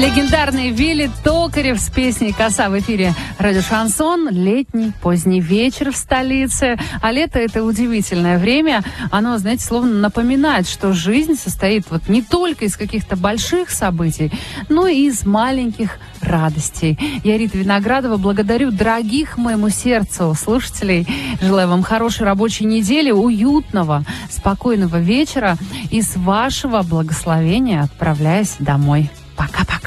Легендарный Вилли Токарев с песней «Коса» в эфире радио «Шансон». Летний поздний вечер в столице. А лето — это удивительное время. Оно, знаете, словно напоминает, что жизнь состоит вот не только из каких-то больших событий, но и из маленьких радостей. Я, Рита Виноградова, благодарю дорогих моему сердцу слушателей. Желаю вам хорошей рабочей недели, уютного, спокойного вечера. И с вашего благословения отправляюсь домой. Пока-пока.